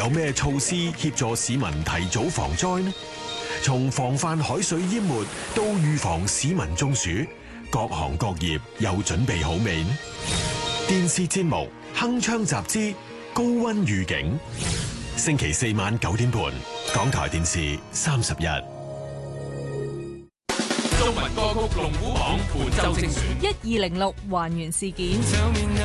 有咩措施協助市民提早防災呢？從防範海水淹沒到預防市民中暑，各行各業又準備好未呢？電視節目《鏗鏘集之高溫預警》，星期四晚9點半，港台電視31。 中文歌曲龍虎榜本周精選， 1206還原事件。